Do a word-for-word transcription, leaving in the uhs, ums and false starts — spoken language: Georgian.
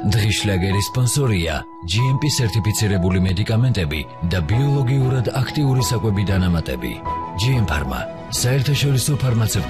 დღის შლაგერის სპონსორია ჯი ემ პი სერტიფიცირებული მედიკამენტები და ბიოლოგიურად აქტიური საკვები დანამატები. ჯი ემ Pharma, საერთაშორისო ფარმაცევტული